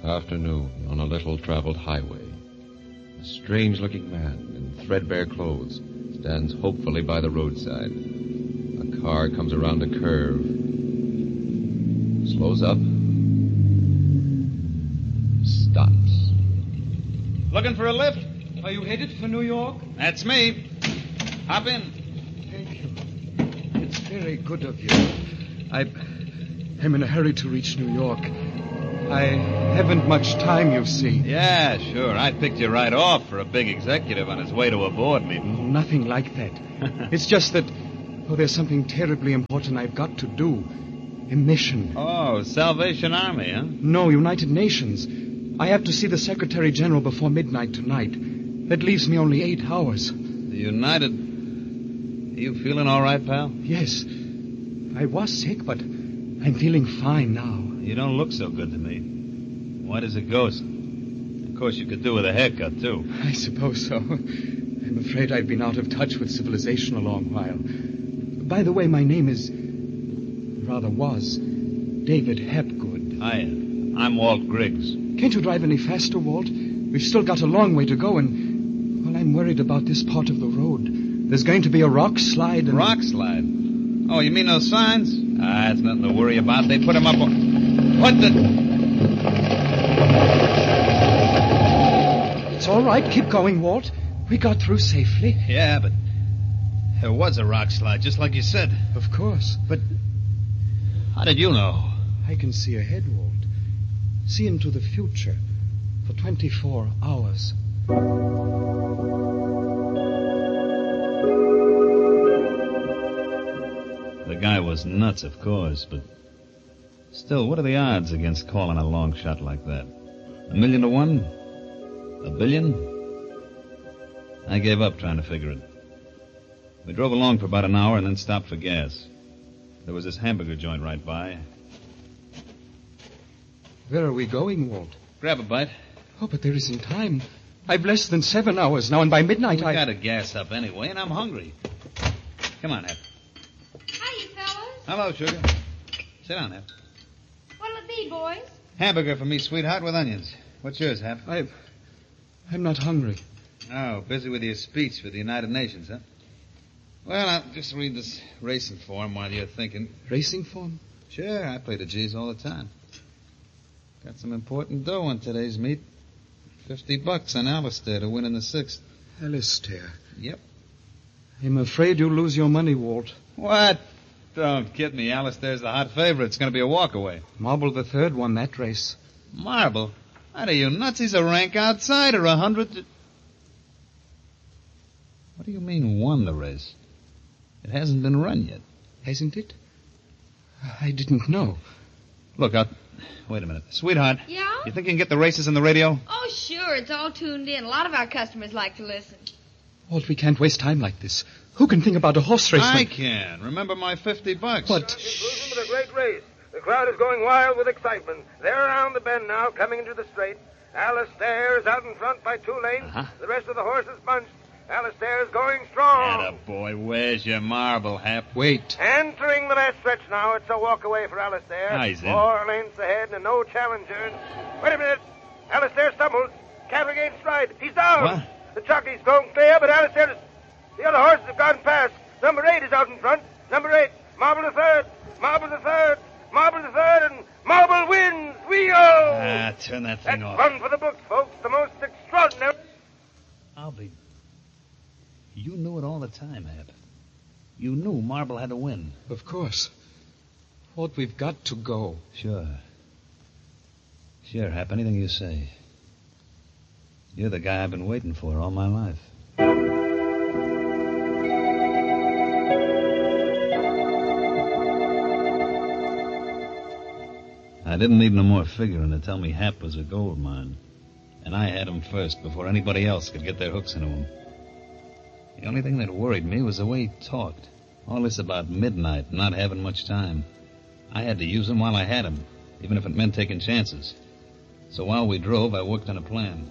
Afternoon on a little traveled highway. A strange-looking man in threadbare clothes stands hopefully by the roadside. A car comes around a curve, slows up, stops. Looking for a lift? Are you headed for New York? That's me. Hop in. Thank you. It's very good of you. I'm in a hurry to reach New York. I haven't much time, you see. Yeah, sure. I picked you right off for a big executive on his way to a board meeting. Nothing like that. It's just that, there's something terribly important I've got to do. A mission. Oh, Salvation Army, huh? No, United Nations. I have to see the Secretary General before midnight tonight. That leaves me only 8 hours. The United... Are you feeling all right, pal? Yes. I was sick, but I'm feeling fine now. You don't look so good to me. White as a ghost. Of course, you could do with a haircut, too. I suppose so. I'm afraid I've been out of touch with civilization a long while. By the way, my name is... was... David Hapgood. Hiya. I'm Walt Griggs. Can't you drive any faster, Walt? We've still got a long way to go, and... well, I'm worried about this part of the road. There's going to be a rock slide and... Rock slide? Oh, you mean those signs? It's nothing to worry about. They put them up on... What the... It's all right. Keep going, Walt. We got through safely. Yeah, but there was a rock slide, just like you said. Of course, but... How did you know? I can see ahead, Walt. See into the future for 24 hours. The guy was nuts, of course, but... Still, what are the odds against calling a long shot like that? 1,000,000 to 1? 1 billion? I gave up trying to figure it. We drove along for about an hour and then stopped for gas. There was this hamburger joint right by. Where are we going, Walt? Grab a bite. Oh, but there isn't time. I've less than 7 hours now, and by midnight We gotta gas up anyway, and I'm hungry. Come on, Hep. Hiya, fellas. Hello, sugar. Sit down, Hep. What'll it be, boys? Hamburger for me, sweetheart, with onions. What's yours, Hep? I'm not hungry. Oh, busy with your speech for the United Nations, huh? Well, I'll just read this racing form while you're thinking. Racing form? Sure, I play the G's all the time. Got some important dough on today's meet. $50 on Alistair to win in the 6th. Alistair? Yep. I'm afraid you'll lose your money, Walt. What? Don't kid me. Alistair's the hot favorite. It's going to be a walkaway. Marble III won that race. Marble? What are you, nuts? He's a rank outsider, 100... What do you mean won the race? It hasn't been run yet. Hasn't it? I didn't know. Look, wait a minute. Sweetheart. Yeah? You think you can get the races on the radio? Oh, sure. It's all tuned in. A lot of our customers like to listen. Walt, we can't waste time like this. Who can think about a horse race? I can. Remember my $50. What? Conclusion to the great race. The crowd is going wild with excitement. They're around the bend now, coming into the straight. Alistair is out in front by 2 lanes. Uh-huh. The rest of the horses bunched. Alistair is going strong. Attaboy, where's your marble, Hap? Wait. Entering the last stretch now. It's a walk away for Alistair. He's in. 4 lengths ahead and no challengers. Wait a minute. Alistair stumbles. Can't regain stride. He's down. What? The jockey's going clear, but Alistair is... The other horses have gone past. Number 8 is out in front. Number 8, Marble the Third. Marble the Third. Marble the Third, and Marble wins. Wheel! Turn that thing That's off. fun for the books, folks. The most extraordinary... I'll be... You knew it all the time, Hap. You knew Marble had to win. Of course. Walt, we've got to go. Sure. Sure, Hap. Anything you say. You're the guy I've been waiting for all my life. I didn't need no more figuring to tell me Hap was a gold mine. And I had him first before anybody else could get their hooks into him. The only thing that worried me was the way he talked. All this about midnight, not having much time. I had to use him while I had him, even if it meant taking chances. So while we drove, I worked on a plan.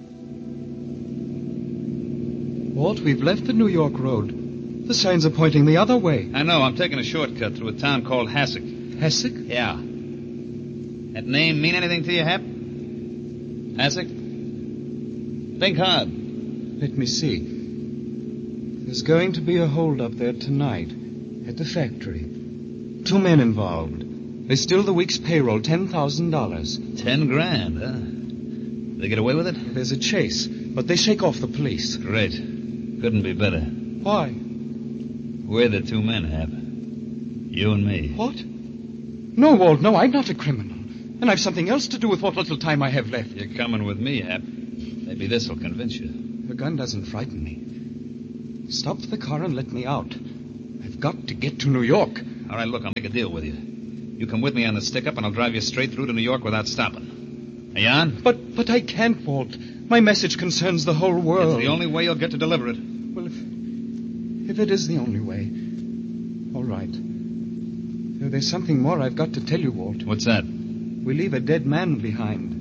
Walt, we've left the New York road. The signs are pointing the other way. I know. I'm taking a shortcut through a town called Hasek. Hasek? Yeah. That name mean anything to you, Hap? Hasek? Think hard. Let me see. There's going to be a hold-up there tonight at the factory. 2 men involved. They steal the week's payroll, $10,000. $10,000, huh? They get away with it? There's a chase, but they shake off the police. Great. Couldn't be better. Why? We're the 2 men, Hap. You and me. What? No, Walt, no, I'm not a criminal. And I've something else to do with what little time I have left. You're coming with me, Hap. Maybe this'll convince you. The gun doesn't frighten me. Stop the car and let me out. I've got to get to New York. All right, look, I'll make a deal with you. You come with me on the stick-up, and I'll drive you straight through to New York without stopping. Are you on? But I can't, Walt. My message concerns the whole world. It's the only way you'll get to deliver it. Well, if it is the only way, all right. There's something more I've got to tell you, Walt. What's that? We leave a dead man behind.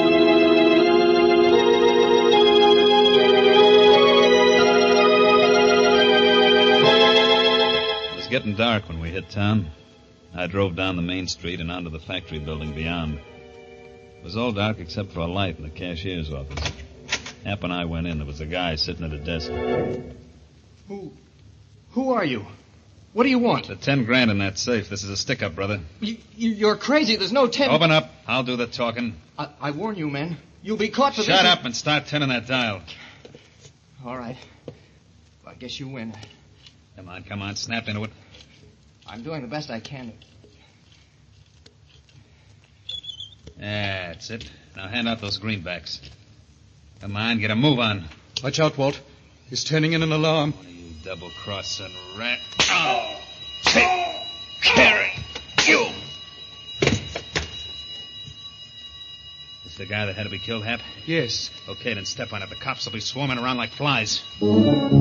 It was getting dark when we hit town. I drove down the main street and onto the factory building beyond. It was all dark except for a light in the cashier's office. Hap and I went in. There was a guy sitting at a desk. Who are you? What do you want? The $10,000 in that safe. This is a stick-up, brother. You're crazy. There's no 10... Open up. I'll do the talking. I warn you, men. You'll be caught for this... Shut up and start turning that dial. All right. I guess you win. Come on. Snap into it. I'm doing the best I can. That's it. Now hand out those greenbacks. Come on, get a move on. Watch out, Walt. He's turning in an alarm. One of you double-crossing rat. Oh! Take Carrie! You! This the guy that had to be killed, Hap? Yes. Okay, then step on it. The cops will be swarming around like flies.